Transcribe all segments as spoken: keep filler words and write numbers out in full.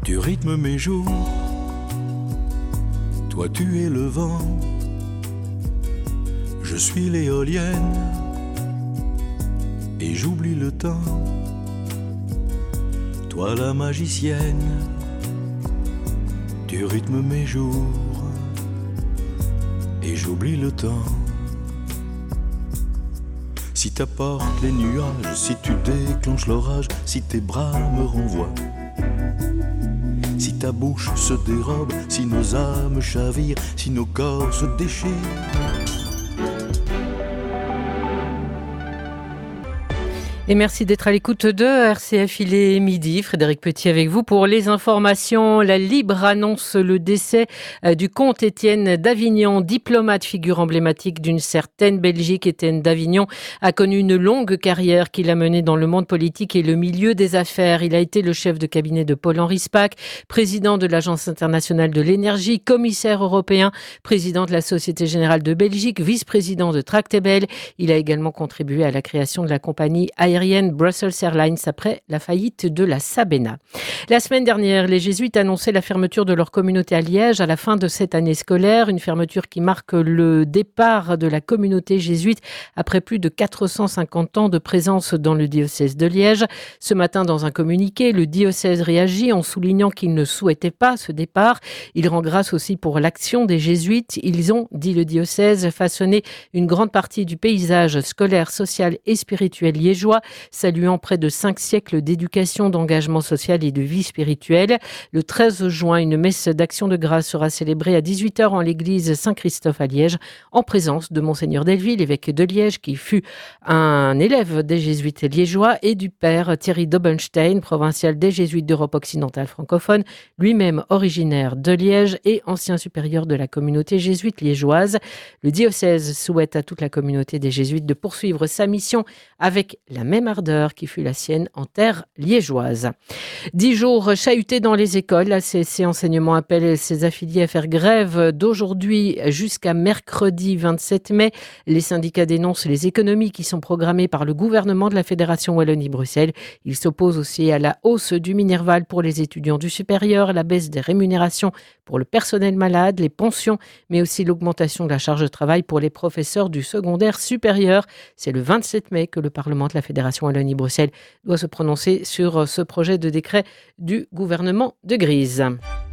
Tu rythmes mes jours, toi tu es le vent, je suis l'éolienne et j'oublie le temps. Toi la magicienne, tu rythmes mes jours et j'oublie le temps. Si t'apportes les nuages, si tu déclenches l'orage, si tes bras me renvoient, si ta bouche se dérobe, si nos âmes chavirent, si nos corps se déchirent. Et merci d'être à l'écoute de R C F, il est midi. Frédéric Petit avec vous pour les informations. La Libre annonce le décès du comte Étienne d'Avignon, diplomate, figure emblématique d'une certaine Belgique. Étienne d'Avignon a connu une longue carrière qu'il a menée dans le monde politique et le milieu des affaires. Il a été le chef de cabinet de Paul-Henri Spaak, président de l'Agence internationale de l'énergie, commissaire européen, président de la Société Générale de Belgique, vice-président de Tractebel. Il a également contribué à la création de la compagnie aérienne Brussels Airlines après la faillite de la Sabena. La semaine dernière, les jésuites annonçaient la fermeture de leur communauté à Liège à la fin de cette année scolaire, une fermeture qui marque le départ de la communauté jésuite après plus de quatre cent cinquante ans de présence dans le diocèse de Liège. Ce matin, dans un communiqué, le diocèse réagit en soulignant qu'il ne souhaitait pas ce départ. Il rend grâce aussi pour l'action des jésuites. Ils ont, dit le diocèse, façonné une grande partie du paysage scolaire, social et spirituel liégeois, saluant près de cinq siècles d'éducation, d'engagement social et de vie spirituelle. Le treize juin, une messe d'action de grâce sera célébrée à dix-huit heures en l'église Saint-Christophe à Liège, en présence de Monseigneur Delville, évêque de Liège, qui fut un élève des jésuites liégeois, et du père Thierry Dobenstein, provincial des jésuites d'Europe occidentale francophone, lui-même originaire de Liège et ancien supérieur de la communauté jésuite liégeoise. Le diocèse souhaite à toute la communauté des jésuites de poursuivre sa mission avec la même ardeur qui fut la sienne en terre liégeoise. Dix jours chahutés dans les écoles. La C S C Enseignement appelle ses affiliés à faire grève d'aujourd'hui jusqu'à mercredi vingt-sept mai. Les syndicats dénoncent les économies qui sont programmées par le gouvernement de la Fédération Wallonie-Bruxelles. Ils s'opposent aussi à la hausse du Minerval pour les étudiants du supérieur, la baisse des rémunérations pour le personnel malade, les pensions, mais aussi l'augmentation de la charge de travail pour les professeurs du secondaire supérieur. C'est le vingt-sept mai que le Parlement de la Fédération Wallonie-Bruxelles doit se prononcer sur ce projet de décret du gouvernement de Grise.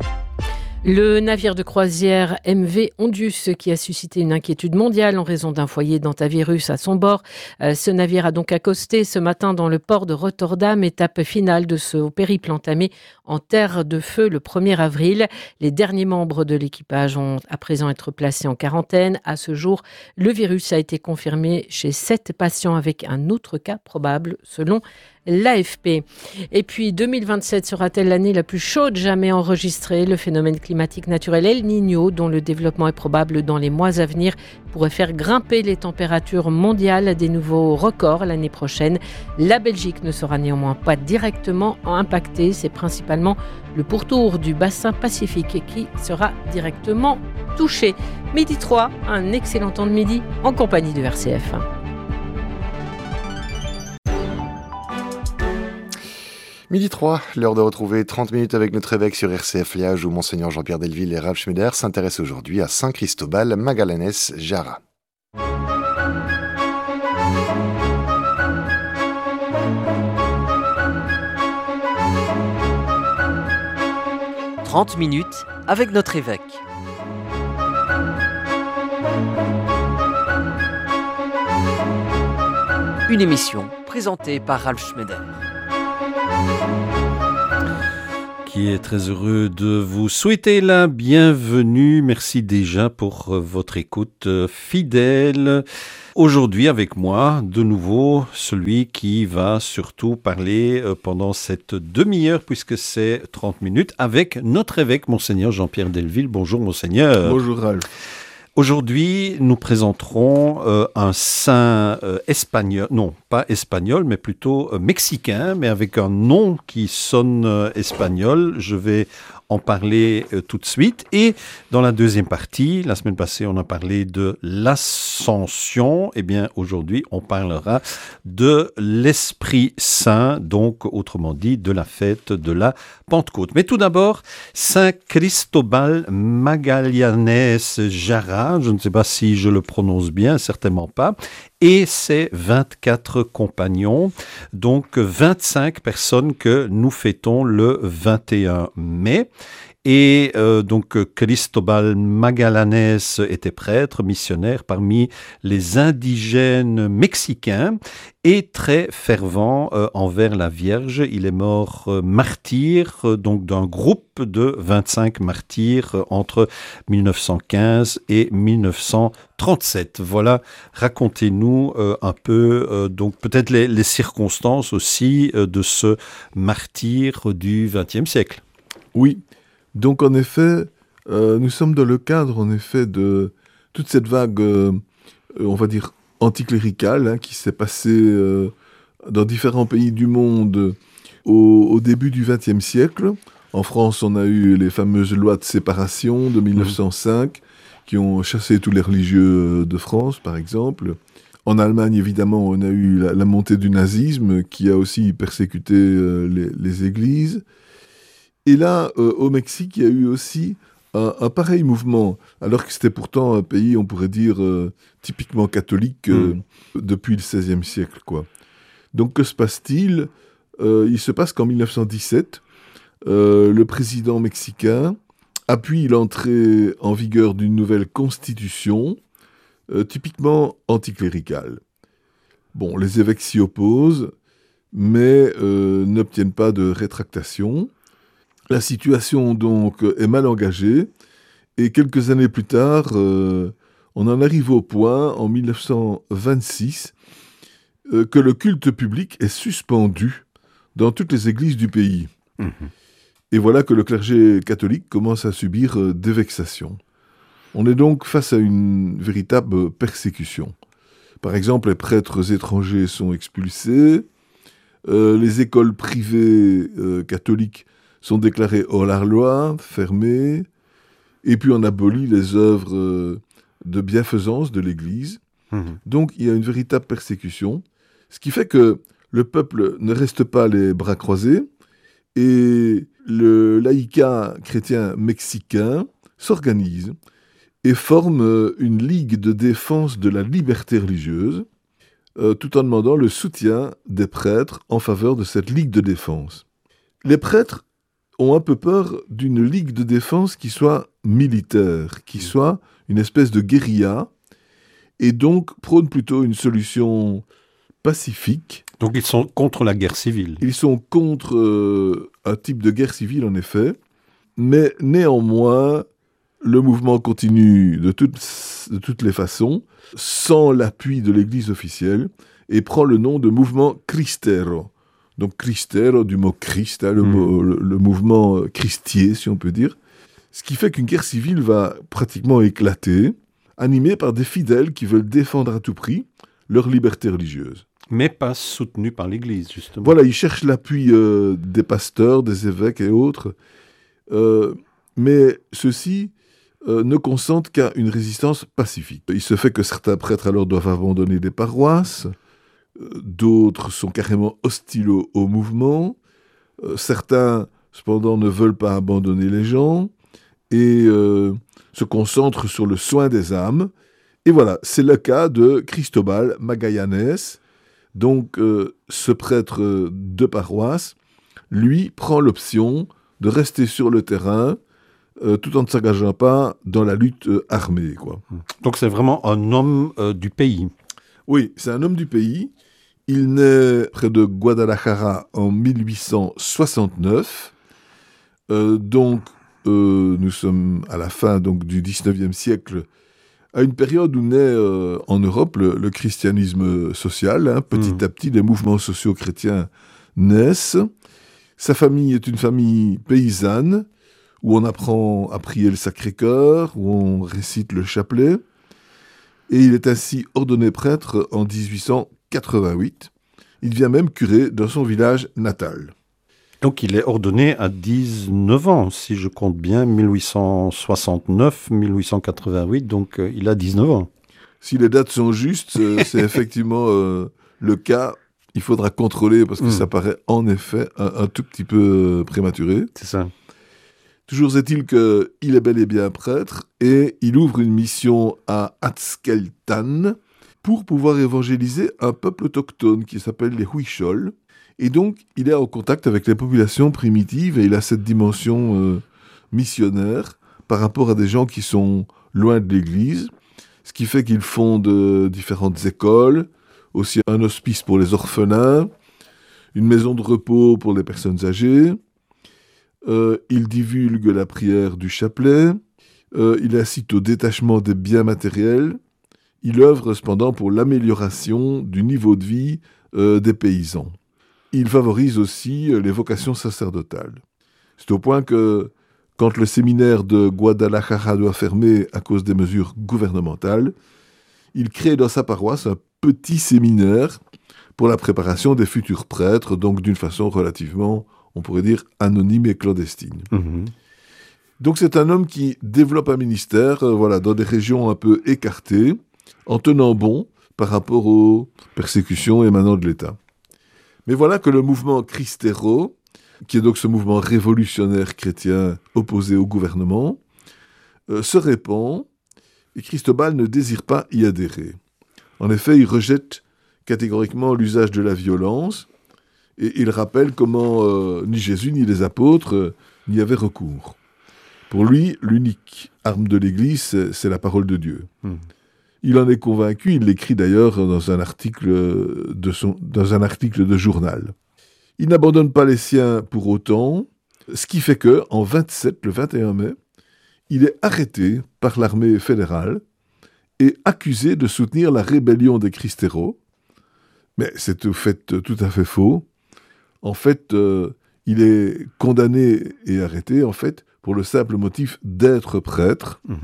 Le navire de croisière M V Ondius, qui a suscité une inquiétude mondiale en raison d'un foyer d'hantavirus à son bord. Euh, ce navire a donc accosté ce matin dans le port de Rotterdam, étape finale de ce périple entamé en terre de feu le premier avril. Les derniers membres de l'équipage ont à présent être placés en quarantaine. À ce jour, le virus a été confirmé chez sept patients avec un autre cas probable selon l'A F P. Et puis deux mille vingt-sept sera-t-elle l'année la plus chaude jamais enregistrée? Le phénomène climatique naturel El Niño, dont le développement est probable dans les mois à venir, pourrait faire grimper les températures mondiales à des nouveaux records l'année prochaine. La Belgique ne sera néanmoins pas directement impactée. C'est principalement le pourtour du bassin pacifique qui sera directement touché. Midi trois, un excellent temps de midi en compagnie de R C F. Midi trois, l'heure de retrouver trente minutes avec notre évêque sur R C F Liège où Monseigneur Jean-Pierre Delville et Rav Schneider s'intéressent aujourd'hui à Saint Cristobal Magallanes Jara. trente minutes avec notre évêque. Une émission présentée par Ralph Schneider. Qui est très heureux de vous souhaiter la bienvenue. Merci déjà pour votre écoute fidèle. Aujourd'hui avec moi, de nouveau, celui qui va surtout parler pendant cette demi-heure, puisque c'est trente minutes, avec notre évêque, Monseigneur Jean-Pierre Delville. Bonjour Monseigneur. Bonjour Ralph. Aujourd'hui, nous présenterons euh, un saint euh, espagnol, non pas espagnol, mais plutôt euh, mexicain, mais avec un nom qui sonne euh, espagnol. Je vais en parler euh, tout de suite. Et dans la deuxième partie, la semaine passée, on a parlé de l'Ascension. Eh bien, aujourd'hui, on parlera de l'Esprit Saint, donc autrement dit, de la fête de la Pentecôte. Mais tout d'abord, Saint Cristobal Magallanes Jara, je ne sais pas si je le prononce bien, certainement pas, et ses vingt-quatre compagnons, donc vingt-cinq personnes que nous fêtons le vingt et un mai. Et euh, donc Cristobal Magallanes était prêtre, missionnaire parmi les indigènes mexicains et très fervent euh, envers la Vierge. Il est mort euh, martyr, euh, donc d'un groupe de vingt-cinq martyrs euh, entre mille neuf cent quinze et mille neuf cent trente-sept. Voilà, racontez-nous euh, un peu, euh, donc peut-être les, les circonstances aussi euh, de ce martyr du vingtième siècle. Oui. Donc en effet, euh, nous sommes dans le cadre en effet de toute cette vague, euh, on va dire, anticléricale hein, qui s'est passée euh, dans différents pays du monde au, au début du vingtième siècle. En France, on a eu les fameuses lois de séparation de mille neuf cent cinq qui ont chassé tous les religieux de France, par exemple. En Allemagne, évidemment, on a eu la, la montée du nazisme qui a aussi persécuté euh, les, les églises. Et là, euh, au Mexique, il y a eu aussi un, un pareil mouvement, alors que c'était pourtant un pays, on pourrait dire, euh, typiquement catholique euh, mmh. depuis le seizième siècle, quoi. Donc, que se passe-t-il ? euh, Il se passe qu'en mille neuf cent dix-sept, euh, le président mexicain appuie l'entrée en vigueur d'une nouvelle constitution, euh, typiquement anticléricale. Bon, les évêques s'y opposent, mais euh, n'obtiennent pas de rétractation. La situation, donc, est mal engagée, et quelques années plus tard, euh, on en arrive au point, en mille neuf cent vingt-six, euh, que le culte public est suspendu dans toutes les églises du pays. Mmh. Et voilà que le clergé catholique commence à subir euh, des vexations. On est donc face à une véritable persécution. Par exemple, les prêtres étrangers sont expulsés, euh, les écoles privées euh, catholiques sont déclarées hors la loi, fermées, et puis on abolit les œuvres euh, de bienfaisance de l'Église. Mmh. Donc il y a une véritable persécution, ce qui fait que le peuple ne reste pas les bras croisés, et le laïcat chrétien mexicain s'organise et forme une ligue de défense de la liberté religieuse, euh, tout en demandant le soutien des prêtres en faveur de cette ligue de défense. Les prêtres ont un peu peur d'une ligue de défense qui soit militaire, qui soit une espèce de guérilla, et donc prônent plutôt une solution pacifique. Donc ils sont contre la guerre civile. Ils sont contre euh, un type de guerre civile, en effet, mais néanmoins, le mouvement continue de toutes, de toutes les façons, sans l'appui de l'Église officielle, et prend le nom de mouvement Cristero. Donc Cristero, du mot Christ, hein, le, mmh. mot, le, le mouvement christier, si on peut dire. Ce qui fait qu'une guerre civile va pratiquement éclater, animée par des fidèles qui veulent défendre à tout prix leur liberté religieuse. Mais pas soutenue par l'Église, justement. Voilà, ils cherchent l'appui euh, des pasteurs, des évêques et autres. Euh, mais ceux-ci euh, ne consentent qu'à une résistance pacifique. Il se fait que certains prêtres alors doivent abandonner des paroisses. D'autres sont carrément hostiles au, au mouvement. Euh, certains, cependant, ne veulent pas abandonner les gens et euh, se concentrent sur le soin des âmes. Et voilà, c'est le cas de Cristobal Magallanes. Donc, euh, ce prêtre de paroisse, lui, prend l'option de rester sur le terrain euh, tout en ne s'engageant pas dans la lutte euh, armée, quoi. Donc, c'est vraiment un homme euh, du pays. Oui, c'est un homme du pays. Il naît près de Guadalajara en mille huit cent soixante-neuf. Euh, donc, euh, nous sommes à la fin donc, du dix-neuvième siècle, à une période où naît euh, en Europe le, le christianisme social. Hein. Petit mmh. à petit, les mouvements sociaux chrétiens naissent. Sa famille est une famille paysanne, où on apprend à prier le Sacré-Cœur, où on récite le chapelet. Et il est ainsi ordonné prêtre en dix-huit cent quatre-vingt-huit. Il devient même curé dans son village natal. Donc il est ordonné à dix-neuf ans, si je compte bien, mille huit cent soixante-neuf, mille huit cent quatre-vingt-huit, donc euh, il a dix-neuf ans. Si les dates sont justes, euh, c'est effectivement euh, le cas. Il faudra contrôler parce que mmh. ça paraît en effet un, un tout petit peu prématuré. C'est ça. Toujours est-il qu'il est bel et bien prêtre et il ouvre une mission à Atzkeltan pour pouvoir évangéliser un peuple autochtone qui s'appelle les Huichol. Et donc, il est en contact avec les populations primitives et il a cette dimension euh, missionnaire par rapport à des gens qui sont loin de l'Église, ce qui fait qu'il fonde euh, différentes écoles, aussi un hospice pour les orphelins, une maison de repos pour les personnes âgées. Euh, il divulgue la prière du chapelet, euh, il incite au détachement des biens matériels, il œuvre cependant pour l'amélioration du niveau de vie euh, des paysans. Il favorise aussi euh, les vocations sacerdotales. C'est au point que, quand le séminaire de Guadalajara doit fermer à cause des mesures gouvernementales, il crée dans sa paroisse un petit séminaire pour la préparation des futurs prêtres, donc d'une façon relativement, on pourrait dire, anonyme et clandestine. Mmh. Donc c'est un homme qui développe un ministère euh, voilà, dans des régions un peu écartées, en tenant bon par rapport aux persécutions émanant de l'État. Mais voilà que le mouvement Cristero, qui est donc ce mouvement révolutionnaire chrétien opposé au gouvernement, euh, se répand, et Cristobal ne désire pas y adhérer. En effet, il rejette catégoriquement l'usage de la violence, et il rappelle comment euh, ni Jésus ni les apôtres euh, n'y avaient recours. Pour lui, l'unique arme de l'Église, c'est, c'est la parole de Dieu. Mmh. Il en est convaincu, il l'écrit d'ailleurs dans un article de, son, dans un article de journal. Il n'abandonne pas les siens pour autant, ce qui fait que, en vingt-sept, le vingt et un mai, il est arrêté par l'armée fédérale et accusé de soutenir la rébellion des Cristero. Mais c'est au fait tout à fait faux. En fait, euh, il est condamné et arrêté, en fait, pour le simple motif d'être prêtre. Mmh.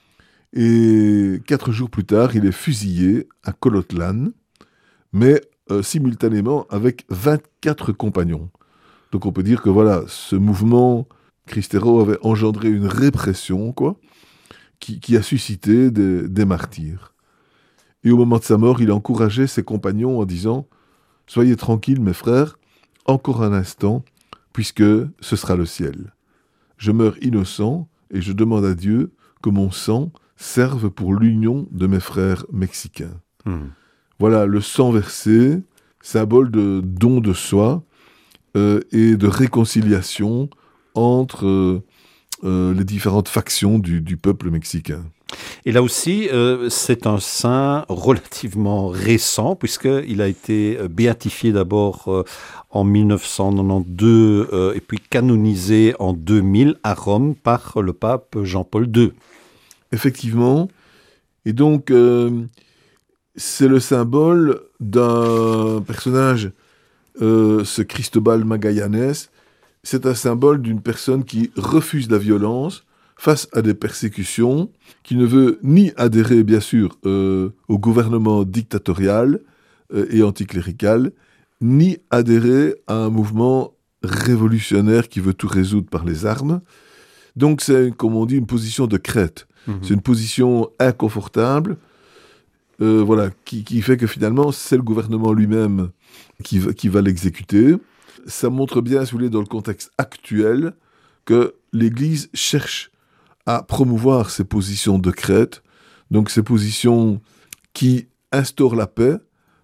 Et quatre jours plus tard, il est fusillé à Colotlan, mais euh, simultanément avec vingt-quatre compagnons. Donc on peut dire que voilà, ce mouvement Cristero avait engendré une répression, quoi, qui, qui a suscité des, des martyrs. Et au moment de sa mort, il encourageait ses compagnons en disant « Soyez tranquilles, mes frères, encore un instant, puisque ce sera le ciel. Je meurs innocent et je demande à Dieu que mon sang serve pour l'union de mes frères mexicains. Mmh. » Voilà, le sang versé, symbole de don de soi euh, et de réconciliation entre euh, euh, les différentes factions du, du peuple mexicain. Et là aussi, euh, c'est un saint relativement récent, puisqu'il a été béatifié d'abord euh, en mille neuf cent quatre-vingt-douze euh, et puis canonisé en deux mille à Rome par le pape Jean-Paul deux. Effectivement. Et donc, euh, c'est le symbole d'un personnage, euh, ce Cristobal Magallanes. C'est un symbole d'une personne qui refuse la violence face à des persécutions, qui ne veut ni adhérer, bien sûr, euh, au gouvernement dictatorial euh, et anticlérical, ni adhérer à un mouvement révolutionnaire qui veut tout résoudre par les armes. Donc c'est, comme on dit, une position de crête. Mmh. C'est une position inconfortable, euh, voilà, qui, qui fait que finalement, c'est le gouvernement lui-même qui, qui va l'exécuter. Ça montre bien, si vous voulez, dans le contexte actuel, que l'Église cherche à promouvoir ces positions de crête, donc ces positions qui instaurent la paix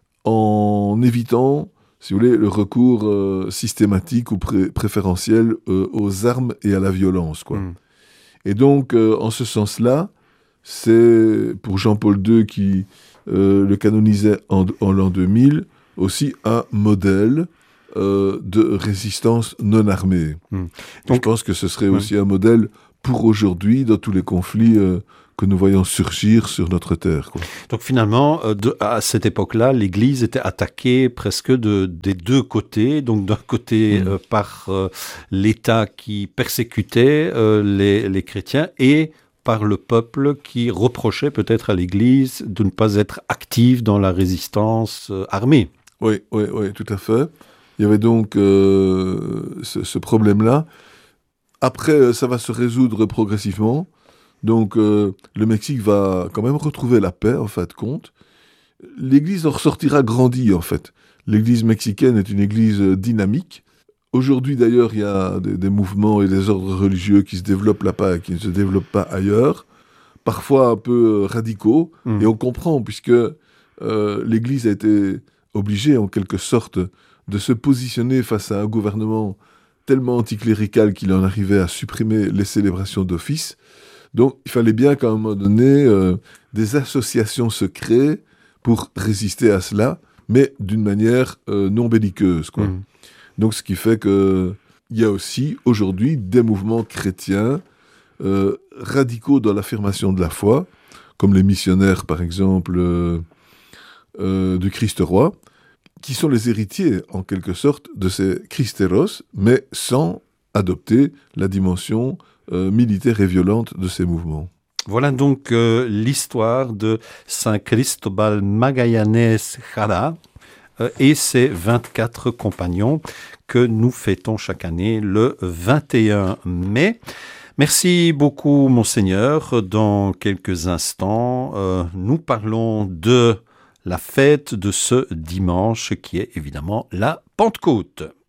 en évitant, si vous voulez, le recours euh, systématique ou pré- préférentiel euh, aux armes et à la violence, quoi. Mmh. Et donc, euh, en ce sens-là, c'est pour Jean-Paul deux qui euh, le canonisait en, en l'an deux mille, aussi un modèle euh, de résistance non armée. Mmh. Donc, je pense que ce serait ouais. aussi un modèle pour aujourd'hui dans tous les conflits euh, que nous voyons surgir sur notre terre, quoi. Donc finalement, euh, de, à cette époque-là, l'Église était attaquée presque de, des deux côtés. Donc d'un côté mmh. euh, par euh, l'État qui persécutait euh, les, les chrétiens et par le peuple qui reprochait peut-être à l'Église de ne pas être active dans la résistance euh, armée. Oui, oui, oui, tout à fait. Il y avait donc euh, ce, ce problème-là. Après, ça va se résoudre progressivement. Donc, euh, le Mexique va quand même retrouver la paix, en fin de compte. L'Église en ressortira grandie, en fait. L'Église mexicaine est une Église dynamique. Aujourd'hui, d'ailleurs, il y a des, des mouvements et des ordres religieux qui se développent là-bas et qui ne se développent pas ailleurs. Parfois un peu radicaux. Mmh. Et on comprend, puisque euh, l'Église a été obligée, en quelque sorte, de se positionner face à un gouvernement tellement anticlérical qu'il en arrivait à supprimer les célébrations d'office. Donc, il fallait bien qu'à un moment donné, euh, des associations se créent pour résister à cela, mais d'une manière euh, non belliqueuse, quoi. Mmh. Donc, ce qui fait qu'il y a aussi, aujourd'hui, des mouvements chrétiens euh, radicaux dans l'affirmation de la foi, comme les missionnaires, par exemple, euh, euh, du Christ roi, qui sont les héritiers, en quelque sorte, de ces Christeros, mais sans adopter la dimension euh, militaire et violente de ces mouvements. Voilà donc euh, l'histoire de Saint Cristobal Magallanes Jara euh, et ses vingt-quatre compagnons que nous fêtons chaque année le vingt et un mai. Merci beaucoup, Monseigneur. Dans quelques instants, euh, nous parlons de la fête de ce dimanche qui est évidemment la Pentecôte.